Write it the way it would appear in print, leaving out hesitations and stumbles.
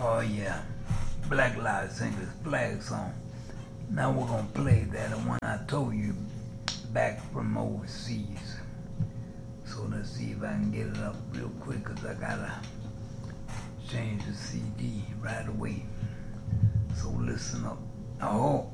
Oh yeah, Black Lives Singers flag song. Now we're gonna play that, the one I told you back from overseas. So let's see if I can get it up real quick, cause I gotta change the CD right away. So listen up. Oh,